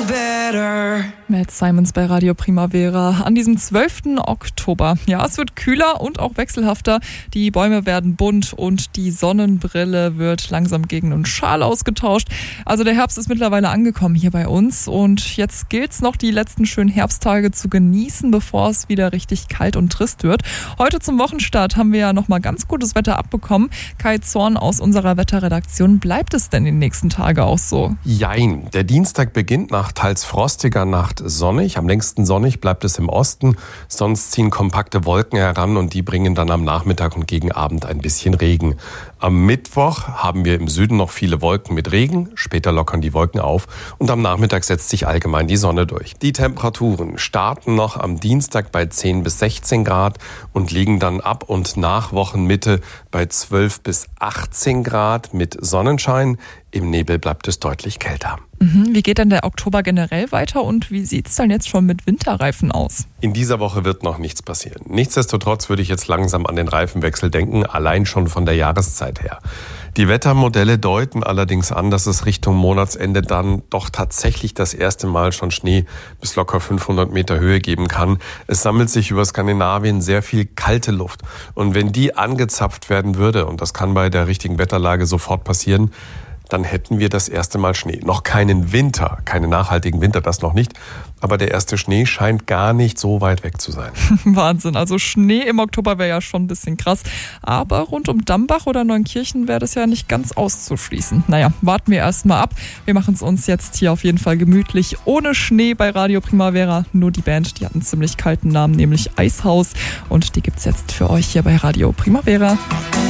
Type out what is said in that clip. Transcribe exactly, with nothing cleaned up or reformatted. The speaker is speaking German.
Matt Simons bei Radio Primavera an diesem zwölften Oktober. Ja, es wird kühler und auch wechselhafter. Die Bäume werden bunt und die Sonnenbrille wird langsam gegen einen Schal ausgetauscht. Also der Herbst ist mittlerweile angekommen hier bei uns und jetzt gilt es noch, die letzten schönen Herbsttage zu genießen, bevor es wieder richtig kalt und trist wird. Heute zum Wochenstart haben wir ja nochmal ganz gutes Wetter abbekommen. Kai Zorn aus unserer Wetterredaktion, bleibt es denn die nächsten Tage auch so? Jein, der Dienstag beginnt nach teils frostiger Nacht sonnig. Am längsten sonnig bleibt es im Osten. Sonst ziehen kompakte Wolken heran und die bringen dann am Nachmittag und gegen Abend ein bisschen Regen. Am Mittwoch haben wir im Süden noch viele Wolken mit Regen. Später lockern die Wolken auf und am Nachmittag setzt sich allgemein die Sonne durch. Die Temperaturen starten noch am Dienstag bei zehn bis sechzehn Grad und liegen dann ab und nach Wochenmitte bei zwölf bis achtzehn Grad mit Sonnenschein. Im Nebel bleibt es deutlich kälter. Mhm. Wie geht denn der Oktober generell weiter und wie sieht es dann jetzt schon mit Winterreifen aus? In dieser Woche wird noch nichts passieren. Nichtsdestotrotz würde ich jetzt langsam an den Reifenwechsel denken, allein schon von der Jahreszeit her. Die Wettermodelle deuten allerdings an, dass es Richtung Monatsende dann doch tatsächlich das erste Mal schon Schnee bis locker fünfhundert Meter Höhe geben kann. Es sammelt sich über Skandinavien sehr viel kalte Luft. Und wenn die angezapft werden würde, und das kann bei der richtigen Wetterlage sofort passieren, dann hätten wir das erste Mal Schnee. Noch keinen Winter, keinen nachhaltigen Winter, das noch nicht. Aber der erste Schnee scheint gar nicht so weit weg zu sein. Wahnsinn, also Schnee im Oktober wäre ja schon ein bisschen krass. Aber rund um Dambach oder Neunkirchen wäre das ja nicht ganz auszuschließen. Naja, warten wir erst mal ab. Wir machen es uns jetzt hier auf jeden Fall gemütlich. Ohne Schnee bei Radio Primavera. Nur die Band, die hat einen ziemlich kalten Namen, nämlich Eishaus. Und die gibt's jetzt für euch hier bei Radio Primavera.